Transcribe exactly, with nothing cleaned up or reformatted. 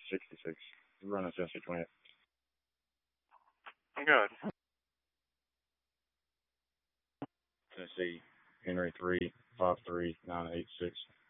sixty-six. We're running Tennessee twenty. Good. Tennessee Henry three five three nine eight six.